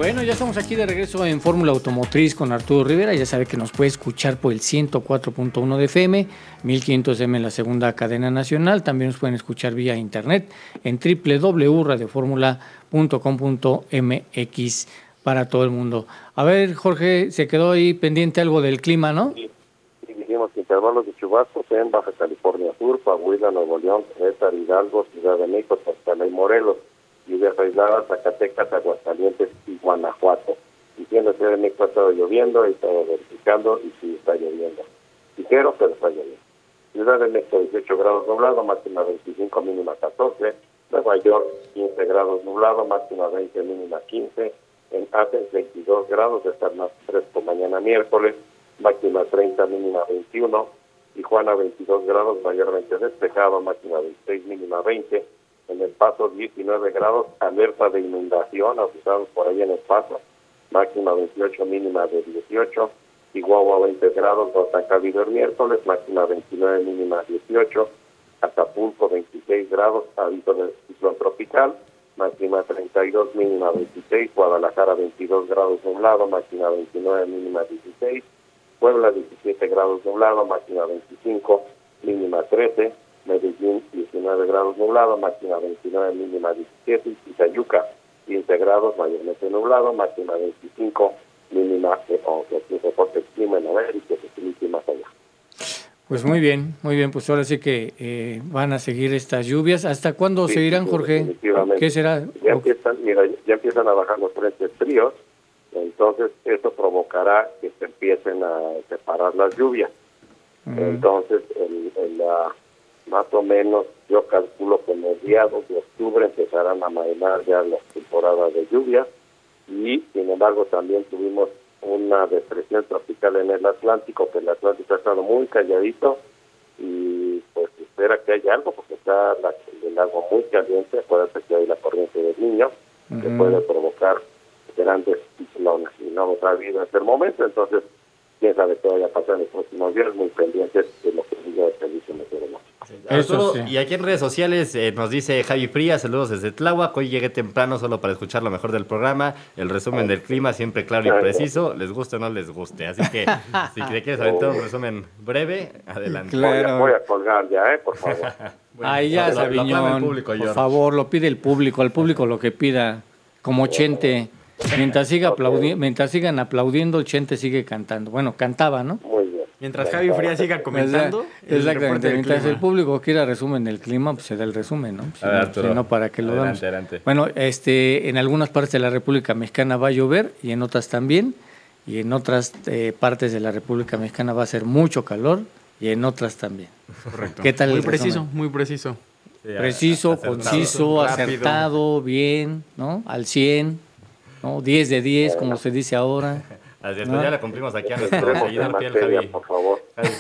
Bueno, ya estamos aquí de regreso en Fórmula Automotriz con Arturo Rivera. Ya sabe que nos puede escuchar por el 104.1 de FM, 1500M en la segunda cadena nacional. También nos pueden escuchar vía internet en www.radioformula.com.mx para todo el mundo. A ver, Jorge, se quedó ahí pendiente algo del clima, ¿no? Sí, y dijimos que intervalos de chubascos en Baja California Sur, Coahuila, Nuevo León, Querétaro, Hidalgo, Ciudad de México, Tlaxcala y Morelos. Lluvias aisladas, Zacatecas, Aguascalientes y Guanajuato. Diciendo Ciudad de México ha estado lloviendo, he estado verificando y sí está lloviendo. Ligero, pero está lloviendo. Ciudad de México 18 grados nublado, máxima 25, mínima 14. Nueva York 15 grados nublado, máxima 20, mínima 15. En Athens 22 grados, de estar más fresco mañana miércoles, máxima 30, mínima 21. Tijuana 22 grados, mayormente despejado, máxima 26, mínima 20. En El Paso 19 grados, alerta de inundación, avisados por ahí en El Paso, máxima 28, mínima de 18. Chihuahua 20 grados, no tan cálido el miércoles, máxima 29, mínima 18. Acapulco 26 grados, aviso de ciclón tropical, máxima 32, mínima 26. Guadalajara 22 grados nublado, máxima 29, mínima 16. Puebla 17 grados nublado, máxima 25, mínima 13. Medellín 19 grados nublado, máxima 29, mínima 17. Y Tizayuca 15 grados, mayormente nublado, máxima 25, mínima 11. Aquí reporte el clima en América, y más allá. Pues muy bien, pues ahora sí que van a seguir estas lluvias. ¿Hasta cuándo Sí, seguirán, Jorge? ¿Qué será? Ya empiezan a bajar los frentes fríos, entonces eso provocará que se empiecen a separar las lluvias. Entonces, más o menos, yo calculo que mediados de octubre empezarán a amaenar ya las temporadas de lluvia, y sin embargo también tuvimos una depresión tropical en el Atlántico, que el Atlántico ha estado muy calladito, y pues espera que haya algo, porque está el agua muy caliente. Acuérdate que hay la corriente del Niño, que puede provocar grandes ciclones, y no hemos sabido en este momento. Entonces, quién sabe qué vaya a pasar en los próximos días, muy pendientes de lo que diga el servicio meteorológico. Arturo, y aquí en redes sociales nos dice Javi Frías, saludos desde Tláhuac. Hoy llegué temprano solo para escuchar lo mejor del programa. El resumen del clima siempre claro y preciso, les guste o no les guste. Así que si te quieres aventar un resumen breve, adelante. Claro. Voy a colgar ya, por favor. Bueno, ahí ya, Sabiñón, por favor, lo pide el público, al público lo que pida, como Chente. Mientras sigan aplaudiendo, Chente sigue cantando. Bueno, cantaba, ¿no? Muy bien. Mientras Javi Frías siga comentando. Exactamente. Mientras el público quiera resumen del clima, pues se da el resumen, ¿no? Si no, ¿para qué lo damos? Adelante. Bueno, en algunas partes de la República Mexicana va a llover, y en otras también. Y en otras partes de la República Mexicana va a ser mucho calor, y en otras también. Correcto. ¿Qué tal? Muy preciso, muy preciso. Preciso, conciso, acertado, bien, ¿no? Al 100, ¿no? 10 de 10, como se dice ahora. Así es, pues ya la cumplimos aquí a nuestro seguidor fiel, Javi. Por favor.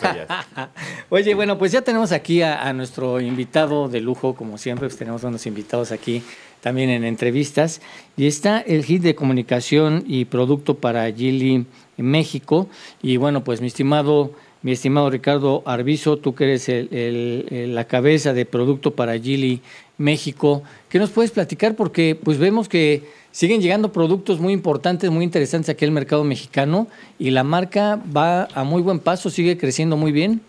Oye, bueno, pues ya tenemos aquí a nuestro invitado de lujo, como siempre, pues tenemos unos invitados aquí también en entrevistas, y está el Head de Comunicación y Producto para Geely México. Y bueno, pues mi estimado Ricardo Arvizo, tú que eres la cabeza de Producto para Geely México, ¿qué nos puedes platicar? Porque pues vemos que siguen llegando productos muy importantes, muy interesantes aquí al mercado mexicano, y la marca va a muy buen paso, sigue creciendo muy bien.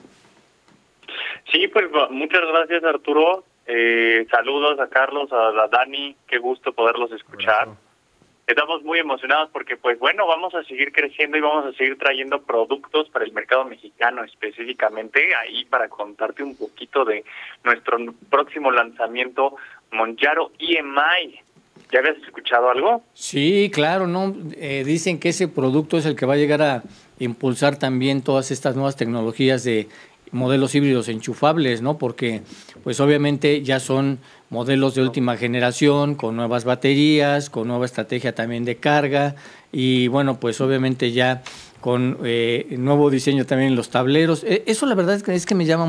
Sí, pues muchas gracias, Arturo. Saludos a Carlos, a Dani, qué gusto poderlos escuchar. Estamos muy emocionados porque, pues bueno, vamos a seguir creciendo y vamos a seguir trayendo productos para el mercado mexicano específicamente. Ahí para contarte un poquito de nuestro próximo lanzamiento, Monjaro EMI. ¿Ya habías escuchado algo? Sí, claro, ¿no? Dicen que ese producto es el que va a llegar a impulsar también todas estas nuevas tecnologías de modelos híbridos enchufables, ¿no? Porque, pues obviamente ya son modelos de última generación, con nuevas baterías, con nueva estrategia también de carga, y bueno, pues obviamente ya con nuevo diseño también en los tableros. Eso la verdad es que me llama